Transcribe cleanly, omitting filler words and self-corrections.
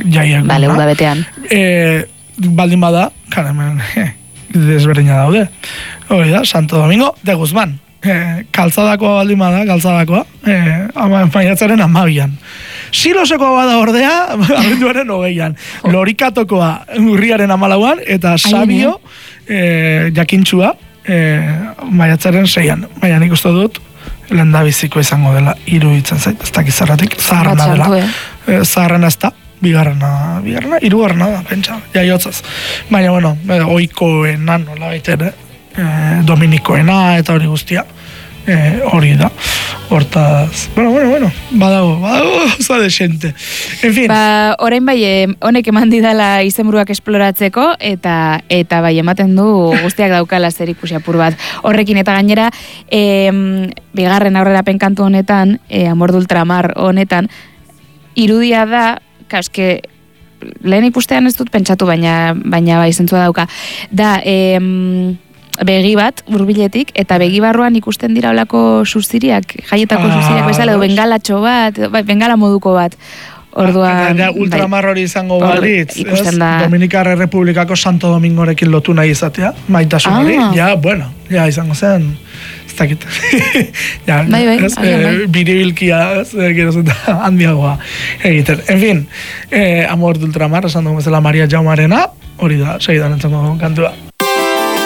jaiak. Bale, uda betean. Baldin bada, karamen, desberdina daude. Hori da, Santo Domingo de Guzmán. Kaltzadakoa baldin bada, kaltzadakoa, maiatzaren 12an. Silosekoa bada ordea, abenduaren 20an. Lorikatokoa urriaren 14an, eta Sabio, jakintxua, maiatzaren 6an. Baina nik uste dut, lehendabiziko izango dela, iruditzen zait, ez dakizarratik, zaharrena dela. Zaharrena ez da, bigarrena, hirugarrena da, pentsa, jaiotzaz. Baina, bueno, oikoena, nola baiten, Dominikoena eta hori guztia, hori da. Hortaz, bueno, badago, oza de xente. En fin. Orain bai, honek eman didala izenburuak esploratzeko, eta bai, ematen du guztiak daukala zer ikusi apur bat. Horrekin eta gainera, bigarren aurrerapen kantu honetan, Amor de Ultramar honetan, irudia da, eske lehen ikustean ez dut pentsatu, baina bai zentzua dauka. Da, begi bat, hurbiletik, eta begi barruan ikusten dira olako suziriak, jaietako suziriak bezala, edo bengalatxo bat, bengala moduko bat. Orduan, eta ultramar hori izango balitz, Dominikar Errepublikako Santo Domingorekin lotu nahi izatea, maitasun hori, ja izango zen, ez dakit. Biribilkia, handiagoa egiten. En fin, Amor de Ultramar, esan dugu bezala Maria Jaumarena, hori da, segidan entzango kantua.